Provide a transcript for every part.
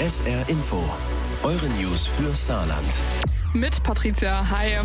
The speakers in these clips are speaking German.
SR Info, eure News für Saarland. Mit Patricia, hi.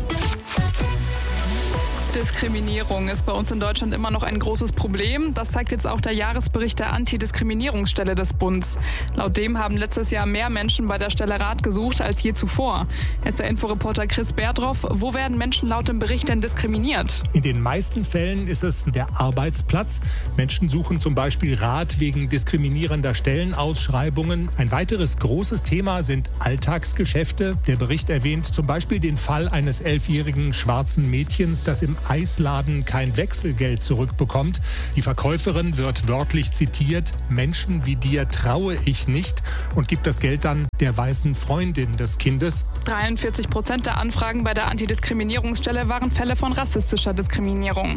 Diskriminierung ist bei uns in Deutschland immer noch ein großes Problem. Das zeigt jetzt auch der Jahresbericht der Antidiskriminierungsstelle des Bundes. Laut dem haben letztes Jahr mehr Menschen bei der Stelle Rat gesucht als je zuvor. SR-Info-Reporter Chris Berdroff, wo werden Menschen laut dem Bericht denn diskriminiert? In den meisten Fällen ist es der Arbeitsplatz. Menschen suchen zum Beispiel Rat wegen diskriminierender Stellenausschreibungen. Ein weiteres großes Thema sind Alltagsgeschäfte. Der Bericht erwähnt zum Beispiel den Fall eines 11-jährigen schwarzen Mädchens, das im Eisladen kein Wechselgeld zurückbekommt. Die Verkäuferin wird wörtlich zitiert: Menschen wie dir traue ich nicht, und gibt das Geld dann der weißen Freundin des Kindes. 43% der Anfragen bei der Antidiskriminierungsstelle waren Fälle von rassistischer Diskriminierung.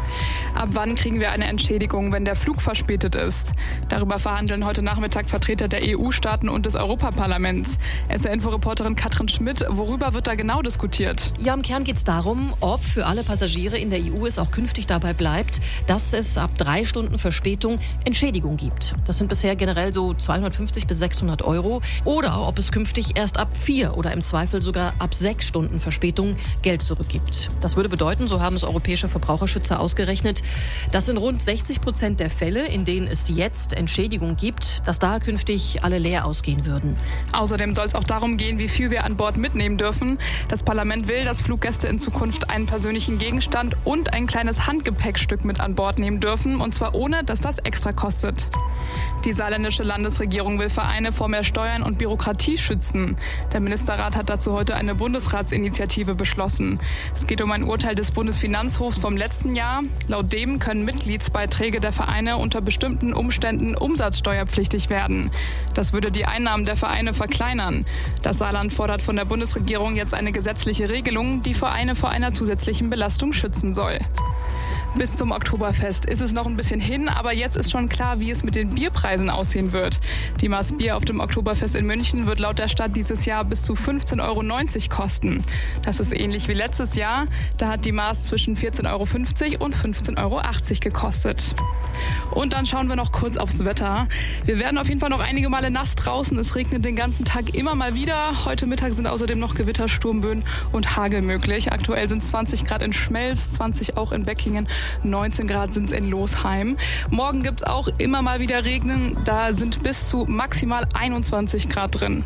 Ab wann kriegen wir eine Entschädigung, wenn der Flug verspätet ist? Darüber verhandeln heute Nachmittag Vertreter der EU-Staaten und des Europaparlaments. SR-Info-Reporterin Katrin Schmidt, worüber wird da genau diskutiert? Ja, im Kern geht es darum, ob für alle Passagiere in der EU es auch künftig dabei bleibt, dass es ab 3 Stunden Verspätung Entschädigung gibt. Das sind bisher generell so 250 bis 600 Euro. Oder ob es künftig erst ab 4 oder im Zweifel sogar ab 6 Stunden Verspätung Geld zurückgibt. Das würde bedeuten, so haben es europäische Verbraucherschützer ausgerechnet, dass in rund 60% der Fälle, in denen es jetzt Entschädigung gibt, dass da künftig alle leer ausgehen würden. Außerdem soll es auch darum gehen, wie viel wir an Bord mitnehmen dürfen. Das Parlament will, dass Fluggäste in Zukunft einen persönlichen Gegenstand und ein kleines Handgepäckstück mit an Bord nehmen dürfen, und zwar ohne, dass das extra kostet. Die saarländische Landesregierung will Vereine vor mehr Steuern und Bürokratie schützen. Der Ministerrat hat dazu heute eine Bundesratsinitiative beschlossen. Es geht um ein Urteil des Bundesfinanzhofs vom letzten Jahr. Laut dem können Mitgliedsbeiträge der Vereine unter bestimmten Umständen umsatzsteuerpflichtig werden. Das würde die Einnahmen der Vereine verkleinern. Das Saarland fordert von der Bundesregierung jetzt eine gesetzliche Regelung, die Vereine vor einer zusätzlichen Belastung schützen soll. Bis zum Oktoberfest ist es noch ein bisschen hin, aber jetzt ist schon klar, wie es mit den Bierpreisen aussehen wird. Die Maß Bier auf dem Oktoberfest in München wird laut der Stadt dieses Jahr bis zu 15,90 Euro kosten. Das ist ähnlich wie letztes Jahr. Da hat die Maß zwischen 14,50 Euro und 15,80 Euro gekostet. Und dann schauen wir noch kurz aufs Wetter. Wir werden auf jeden Fall noch einige Male nass draußen. Es regnet den ganzen Tag immer mal wieder. Heute Mittag sind außerdem noch Gewitter, Sturmböen und Hagel möglich. Aktuell sind es 20 Grad in Schmelz, 20 auch in Beckingen, 19 Grad sind es in Losheim. Morgen gibt es auch immer mal wieder Regnen. Da sind bis zu maximal 21 Grad drin.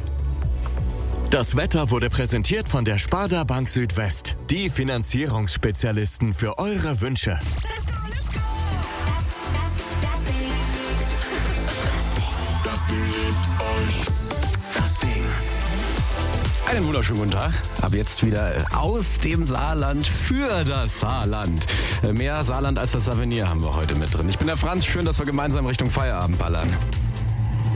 Das Wetter wurde präsentiert von der Sparda Bank Südwest. Die Finanzierungsspezialisten für eure Wünsche. Einen wunderschönen guten Tag. Ab jetzt wieder aus dem Saarland für das Saarland. Mehr Saarland als das Avenir haben wir heute mit drin. Ich bin der Franz. Schön, dass wir gemeinsam Richtung Feierabend ballern.